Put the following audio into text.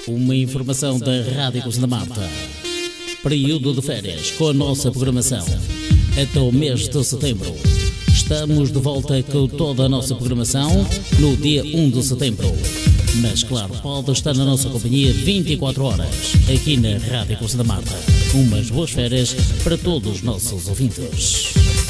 Uma informação da Rádio Cruz da Malta. Período de férias com a nossa programação. Até o mês de setembro. Estamos de volta com toda a nossa programação no dia 1 de setembro. Mas claro, pode estar na nossa companhia 24 horas, aqui na Rádio Cruz da Malta. Umas boas férias para todos os nossos ouvintes.